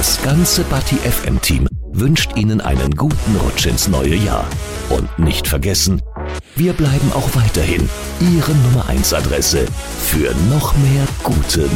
Das ganze Bati FM Team wünscht Ihnen einen guten Rutsch ins neue Jahr. Und nicht vergessen, wir bleiben auch weiterhin Ihre Nummer 1 Adresse für noch mehr gute